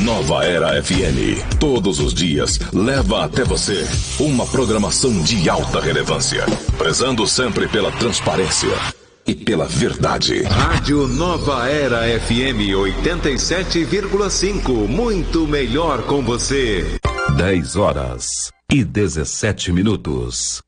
Nova Era FM, todos os dias, leva até você uma programação de alta relevância, prezando sempre pela transparência e pela verdade. Rádio Nova Era FM 87,5, muito melhor com você. 10 horas e 17 minutos.